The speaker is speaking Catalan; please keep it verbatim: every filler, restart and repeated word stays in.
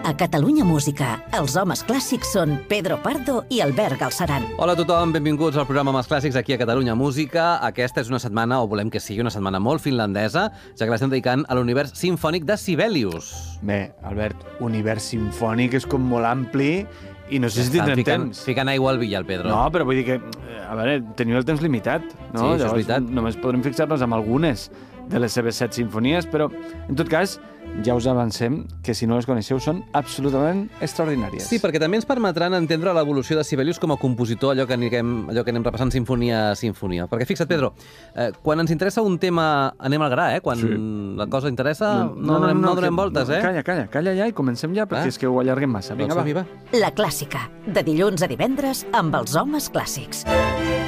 A Catalunya Música, els homes clàssics són Pedro Pardo i Albert Galceran. Hola a tothom, benvinguts al programa Homes Clàssics aquí a Catalunya Música. Aquesta és una setmana, o volem que sigui una setmana molt finlandesa, ja que l'estem dedicant a l'univers simfònic de Sibelius. Bé, Albert, univers simfònic és com molt ampli i no sé si tindrem ficant, temps. Ficant aigua al vi, el Pedro. No, però vull dir que, a veure, teniu el temps limitat, no? Sí, això és Llavors, veritat. Només podrem fixar-nos amb algunes de les seves set sinfonies, però, en tot cas, ja us avancem que, si no les coneixeu, són absolutament extraordinàries. Sí, perquè també ens permetran entendre l'evolució de Sibelius com a compositor, allò que anem, allò que anem repassant sinfonia a sinfonia. Perquè fixa't, Pedro, eh, quan ens interessa un tema, anem al gra, eh? Quan Sí. la cosa interessa, no, no, no, donem, no, no donem que, voltes, eh? Calla, calla, calla ja i comencem ja, perquè Ah. és que ho allarguem massa. Vinga, Doncs som-hi, va. va. La clàssica, de dilluns a divendres amb els homes clàssics.